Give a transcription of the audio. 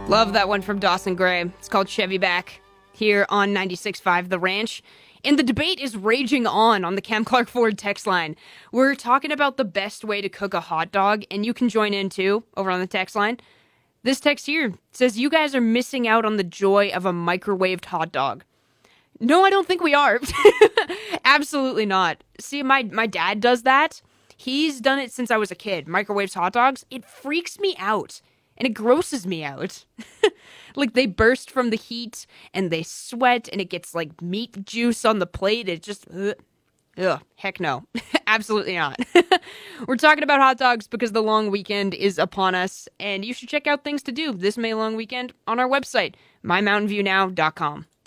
Love that one from Dawson Gray. It's called Chevy Back here on 96.5 The Ranch. And the debate is raging on the Cam Clark Ford text line. We're talking about the best way to cook a hot dog, and you can join in too over on the text line. This text here says you guys are missing out on the joy of a microwaved hot dog. No, I don't think we are. Absolutely not. See, my dad does that. He's done it since I was a kid. Microwaves hot dogs. It freaks me out. And it grosses me out. Like, they burst from the heat, and they sweat, and it gets, like, meat juice on the plate. It just, ugh, heck no. Absolutely not. We're talking about hot dogs because the long weekend is upon us, and you should check out things to do this May long weekend on our website, mymountainviewnow.com.